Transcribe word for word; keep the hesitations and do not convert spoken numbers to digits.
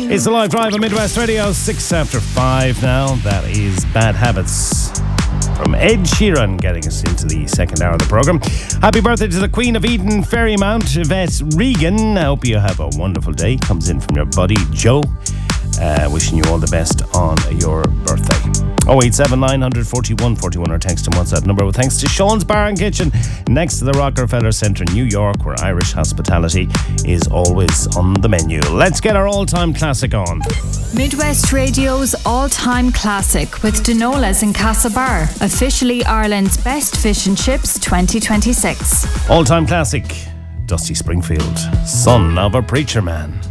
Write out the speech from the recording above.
It's the live drive on Midwest Radio, six after five now. That is Bad Habits from Ed Sheeran, getting us into the second hour of the programme. Happy birthday to the Queen of Eden, Ferrymount, Yvette Regan. I hope you have a wonderful day. Comes in from your buddy Joe. Uh, wishing you all the best on your birthday. oh eight seven nine forty-one forty-one, or text and WhatsApp number with thanks to Sean's Bar and Kitchen next to the Rockefeller Centre in New York, where Irish hospitality is always on the menu. Let's get our all-time classic on. Midwest Radio's all-time classic with Denola's in Castlebar, officially Ireland's best fish and chips twenty twenty-six. All-time classic, Dusty Springfield, son of a preacher man.